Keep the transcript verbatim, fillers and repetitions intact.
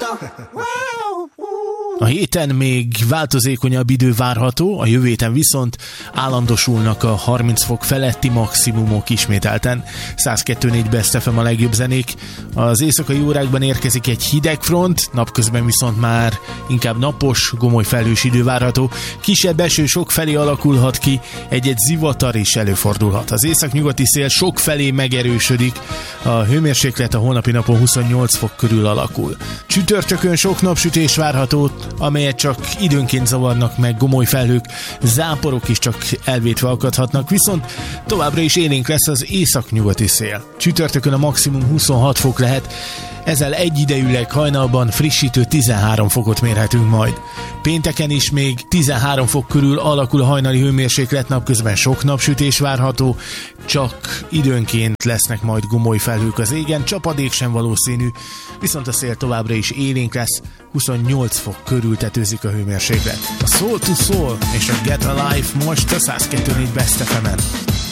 A héten még változékonyabb idő várható, a jövő héten viszont állandósulnak a harminc fok feletti maximumok ismételten. száz kettő négy Best ef em a legjobb zenék. Az éjszakai órákban érkezik egy hideg front, napközben viszont már inkább napos, gomoly felhős idő várható. Kisebb eső sok felé alakulhat ki, egy-egy zivatar is előfordulhat. Az északnyugati szél sok felé megerősödik, a hőmérséklet a holnapi napon huszonnyolc fok körül alakul. Csütörtökön sok napsütés várható, amelyet csak időnként zavarnak meg gomoly felhők, záporok is csak elvétve akadhatnak, viszont továbbra is élénk lesz az északnyugati szél. Csütörtökön a maximum huszonhat fok lehet, ezzel egyidejűleg hajnalban frissítő tizenhárom fokot mérhetünk majd. Pénteken is még tizenhárom fok körül alakul a hajnali hőmérséklet, napközben sok napsütés várható, csak időnként lesznek majd gomoly felhők az égen, csapadék sem valószínű, viszont a szél továbbra is élénk lesz, huszonnyolc fok körül tetőzik a hőmérséklet. A Soul to Soul és a Get Alive most a száz kettő négy Best ef emen.